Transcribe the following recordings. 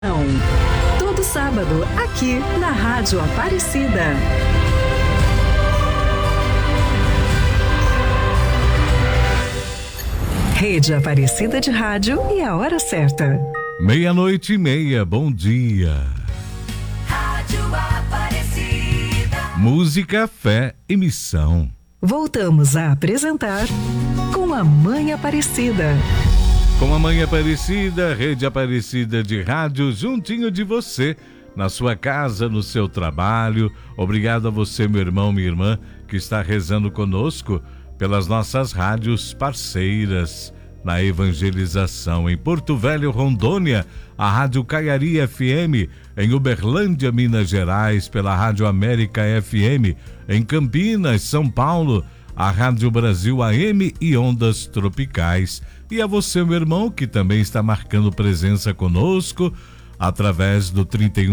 Todo sábado, aqui na Rádio Aparecida. Rede Aparecida de Rádio e a hora certa. 00:30, bom dia. Rádio Aparecida. Música, fé e missão. Voltamos a apresentar Com a Mãe Aparecida. Com a Mãe Aparecida, Rede Aparecida de Rádio, juntinho de você, na sua casa, no seu trabalho. Obrigado a você, meu irmão, minha irmã, que está rezando conosco pelas nossas rádios parceiras na evangelização. Em Porto Velho, Rondônia, a Rádio Caiari FM. Em Uberlândia, Minas Gerais, pela Rádio América FM. Em Campinas, São Paulo, a Rádio Brasil AM e Ondas Tropicais. E a você, meu irmão, que também está marcando presença conosco através do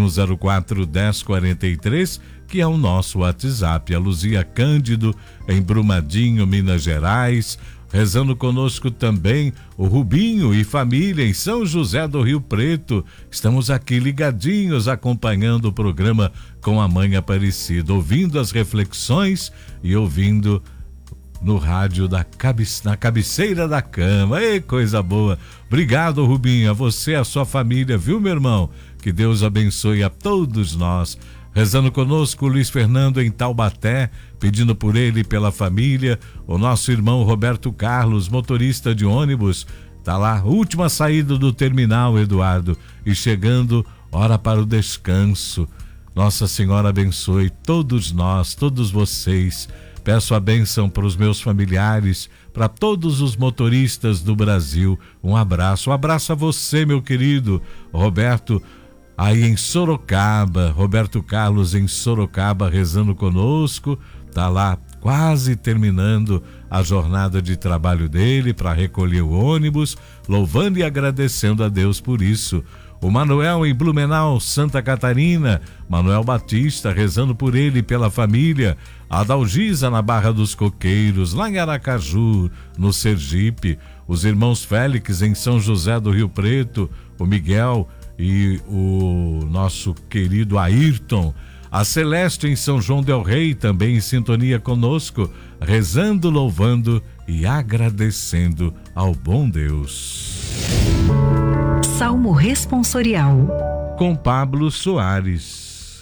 3104-1043, que é o nosso WhatsApp. A Luzia Cândido, em Brumadinho, Minas Gerais. Rezando conosco também o Rubinho e família em São José do Rio Preto. Estamos aqui ligadinhos, acompanhando o programa Com a Mãe Aparecida, ouvindo as reflexões e ouvindo no rádio na cabeceira da cama. Ei, coisa boa. Obrigado, Rubinho, a você e a sua família, viu, meu irmão? Que Deus abençoe a todos nós. Rezando conosco o Luiz Fernando em Taubaté, pedindo por ele e pela família. O nosso irmão Roberto Carlos, motorista de ônibus, tá lá, última saída do terminal, Eduardo, e chegando, hora para o descanso. Nossa Senhora abençoe todos nós, todos vocês. Peço a bênção para os meus familiares, para todos os motoristas do Brasil. Um abraço a você, meu querido Roberto, aí em Sorocaba. Roberto Carlos em Sorocaba rezando conosco, tá lá quase terminando a jornada de trabalho dele para recolher o ônibus, louvando e agradecendo a Deus por isso. O Manuel em Blumenau, Santa Catarina, Manuel Batista, rezando por ele e pela família. A Dalgisa na Barra dos Coqueiros, lá em Aracaju, no Sergipe. Os irmãos Félix em São José do Rio Preto, o Miguel e o nosso querido Ayrton. A Celeste em São João del Rei, também em sintonia conosco, rezando, louvando e agradecendo ao bom Deus. Salmo Responsorial com Pablo Soares.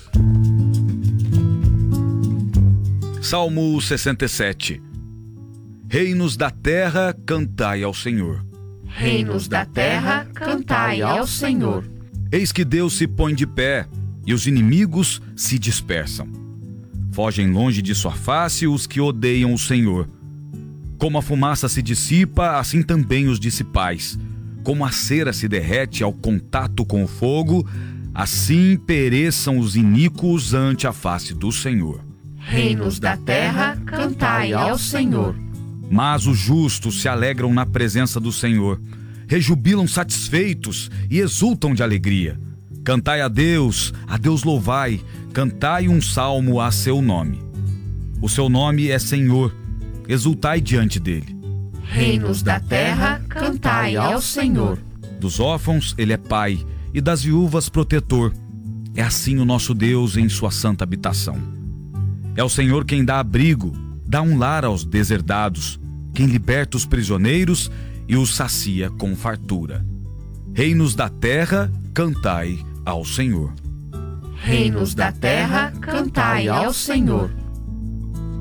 Salmo 67. Reinos da terra, cantai ao Senhor. Reinos da terra, cantai ao Senhor. Eis que Deus se põe de pé e os inimigos se dispersam. Fogem longe de sua face os que odeiam o Senhor. Como a fumaça se dissipa, assim também os dissipais. Como a cera se derrete ao contato com o fogo, assim pereçam os iníquos ante a face do Senhor. Reinos da terra, cantai ao Senhor. Mas os justos se alegram na presença do Senhor, rejubilam satisfeitos e exultam de alegria. Cantai a Deus louvai, cantai um salmo a seu nome. O seu nome é Senhor, exultai diante dele. Reinos da terra, cantai ao Senhor. Dos órfãos ele é pai e das viúvas protetor. É assim o nosso Deus em sua santa habitação. É o Senhor quem dá abrigo, dá um lar aos deserdados, quem liberta os prisioneiros e os sacia com fartura. Reinos da terra, cantai ao Senhor. Reinos da terra, cantai ao Senhor.